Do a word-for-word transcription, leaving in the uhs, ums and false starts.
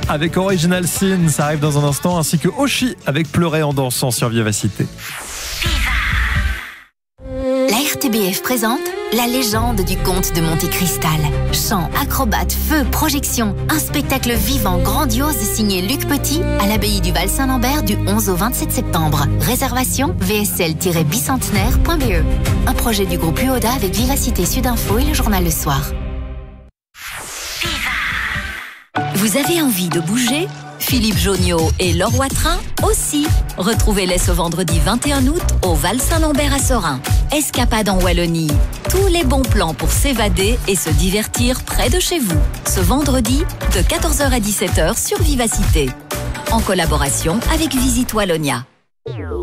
avec Original Sin, ça arrive dans un instant, ainsi que Oshi avec Pleurer en dansant sur Vivacité. La R T B F présente la légende du comte de Monte Cristal. Chants, acrobates, feux, projections. Un spectacle vivant, grandiose signé Luc Petit à l'abbaye du Val-Saint-Lambert du onze au vingt-sept septembre. Réservation v s l tiret bicentenaire point b e. Un projet du groupe UODA avec Vivacité Sud-Info et le journal Le Soir. Vous avez envie de bouger ? Philippe Jonniot et Laure Watrin aussi. Retrouvez-les ce vendredi vingt et un août au Val-Saint-Lambert à Sorin. Escapade en Wallonie. Tous les bons plans pour s'évader et se divertir près de chez vous. Ce vendredi, de quatorze heures à dix-sept heures sur Vivacité. En collaboration avec Visite Wallonia.